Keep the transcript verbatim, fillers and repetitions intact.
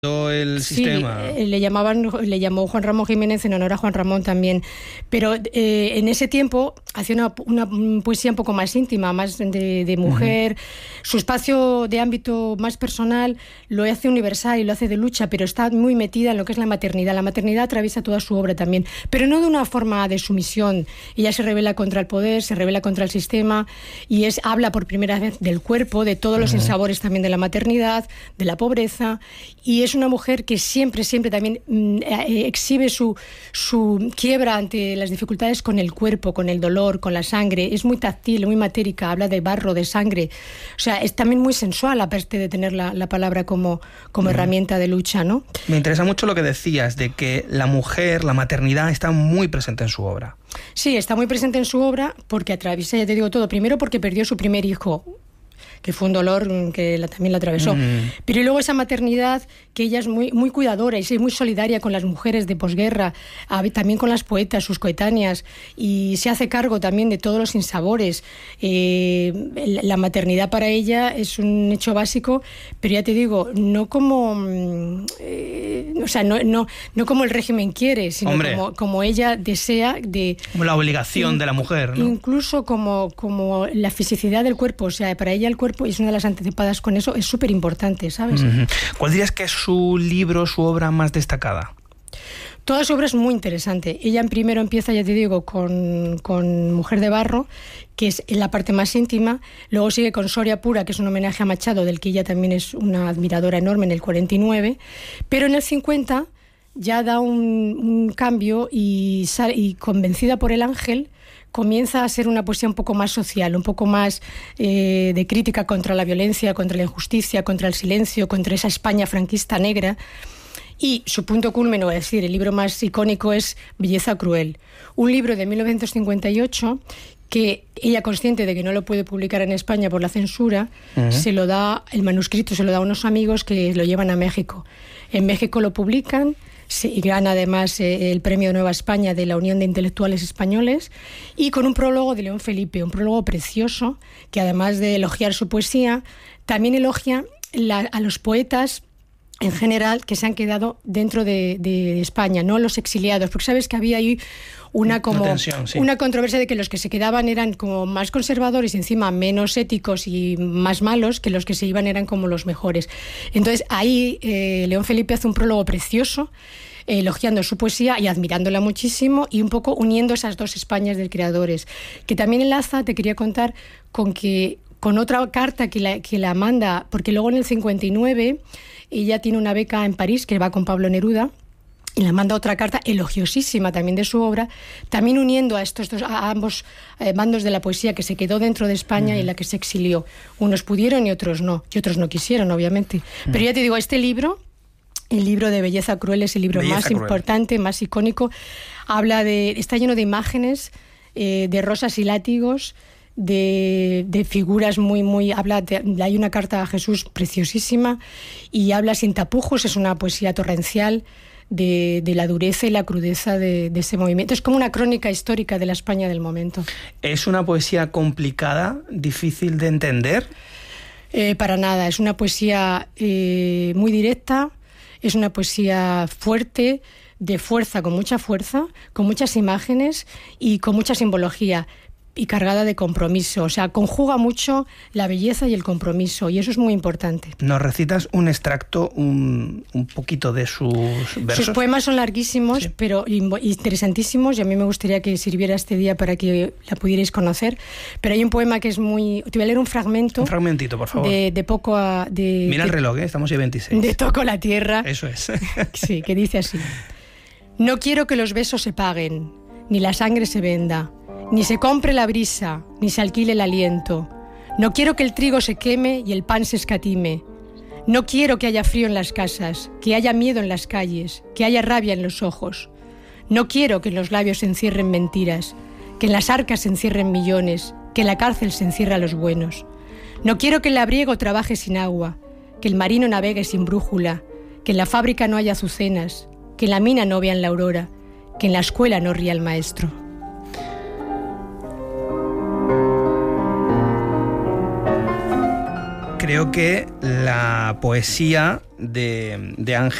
el sí, sistema. Eh, le llamaban, le llamó Juan Ramón Jiménez en honor a Juan Ramón también. Pero eh, en ese tiempo hacía una, una poesía un poco más íntima, más de, de mujer. Uh-huh. Su espacio de ámbito más personal lo hace universal y lo hace de lucha, pero está muy metida en lo que es la maternidad. La maternidad atraviesa toda su obra también, pero no de una forma de sumisión. Ella se revela contra el poder, se revela contra el sistema y es habla por primera vez del cuerpo, de todos los uh-huh. insabores también de la maternidad, de la pobreza, y es una mujer que siempre, siempre también eh, exhibe su, su quiebra ante las dificultades con el cuerpo, con el dolor, con la sangre. Es muy táctil, muy matérica, habla de barro, de sangre. O sea, es también muy sensual, aparte de tener la, la palabra como, como mm. herramienta de lucha, ¿no? Me interesa mucho lo que decías, de que la mujer, la maternidad, está muy presente en su obra. Sí, está muy presente en su obra porque atraviesa, ya te digo todo, primero porque perdió su primer hijo, que fue un dolor que la, también la atravesó. Mm. Pero luego esa maternidad, que ella es muy, muy cuidadora y es muy solidaria con las mujeres de posguerra, también con las poetas, sus coetáneas, y se hace cargo también de todos los sinsabores. Eh, la maternidad para ella es un hecho básico, pero ya te digo, no como, eh, o sea, no, no, no como el régimen quiere, sino como, como ella desea. De, como la obligación in, de la mujer, ¿no? Incluso como, como la fisicidad del cuerpo, o sea, para ella el cuerpo es una de las anticipadas con eso, es súper importante, ¿sabes? Uh-huh. ¿Cuál dirías que es su libro, su obra más destacada? Toda su obra es muy interesante. Ella primero empieza, ya te digo, con, con Mujer de Barro, que es la parte más íntima. Luego sigue con Soria Pura, que es un homenaje a Machado, del que ella también es una admiradora enorme, en el cuarenta y nueve. Pero en el cincuenta ya da un, un cambio y, sale, y convencida por El Ángel, comienza a ser una poesía un poco más social, un poco más eh, de crítica contra la violencia, contra la injusticia, contra el silencio, contra esa España franquista negra. Y su punto culmen, es decir, el libro más icónico es Belleza Cruel, un libro de mil novecientos cincuenta y ocho que ella, consciente de que no lo puede publicar en España por la censura, uh-huh. se lo da, el manuscrito se lo da a unos amigos que lo llevan a México. En México lo publican, y gana además eh, el premio Nueva España de la Unión de Intelectuales Españoles, y con un prólogo de León Felipe, un prólogo precioso que, además de elogiar su poesía, también elogia la, a los poetas en general que se han quedado dentro de, de, de España, no los exiliados, porque sabes que había ahí una como una, tensión, sí. una controversia de que los que se quedaban eran como más conservadores y encima menos éticos y más malos, que los que se iban eran como los mejores. Entonces ahí eh, León Felipe hace un prólogo precioso, eh, elogiando su poesía y admirándola muchísimo, y un poco uniendo esas dos Españas de creadores, que también enlaza, te quería contar, con que con otra carta que la, que la manda, porque luego en el cincuenta y nueve ella tiene una beca en París que va con Pablo Neruda, y le manda otra carta elogiosísima también de su obra, también uniendo a estos dos, a ambos eh, bandos de la poesía que se quedó dentro de España uh-huh. y la que se exilió. Unos pudieron y otros no, y otros no quisieron, obviamente. Uh-huh. Pero ya te digo, este libro, el libro de Belleza Cruel, es el libro Belleza más Cruel. importante, más icónico. Habla de, está lleno de imágenes, eh, de rosas y látigos, De, de figuras muy, muy... habla de, hay una carta a Jesús preciosísima, y habla sin tapujos, es una poesía torrencial de, de la dureza y la crudeza de, de ese movimiento. Es como una crónica histórica de la España del momento. ¿Es una poesía complicada, difícil de entender? Eh, para nada, es una poesía eh, muy directa, es una poesía fuerte, de fuerza, con mucha fuerza, con muchas imágenes y con mucha simbología, y cargada de compromiso. O sea, conjuga mucho la belleza y el compromiso, y eso es muy importante. ¿Nos recitas un extracto, un, un poquito de sus versos? Sus poemas son larguísimos, sí. pero interesantísimos, y a mí me gustaría que sirviera este día para que la pudierais conocer. Pero hay un poema que es muy... Te voy a leer un fragmento. Un fragmentito, por favor. De, de poco a... De, Mira de, el reloj, ¿eh? Estamos ya veintiséis. De Toco la Tierra. Eso es. Sí, que dice así. No quiero que los besos se paguen, ni la sangre se venda, ni se compre la brisa, ni se alquile el aliento. No quiero que el trigo se queme y el pan se escatime. No quiero que haya frío en las casas, que haya miedo en las calles, que haya rabia en los ojos. No quiero que en los labios se encierren mentiras, que en las arcas se encierren millones, que en la cárcel se encierre a los buenos. No quiero que el labriego trabaje sin agua, que el marino navegue sin brújula, que en la fábrica no haya azucenas, que en la mina no vean la aurora, que en la escuela no ría el maestro. Creo que la poesía de, de Ángel